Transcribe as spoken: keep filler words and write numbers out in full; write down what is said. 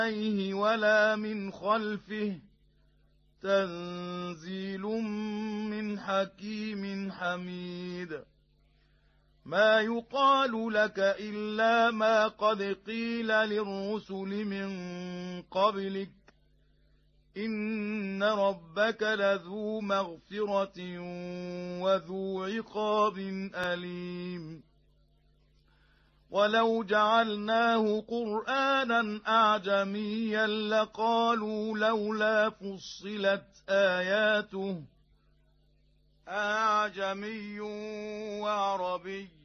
يديه ولا من خلفه تنزيل من حكيم حميد ما يقال لك إلا ما قد قيل للرسل من قبلك إن ربك لذو مغفرة وذو عقاب أليم ولو جعلناه قرآنا أعجميا لقالوا لولا فصلت آياته أعجمي وعربي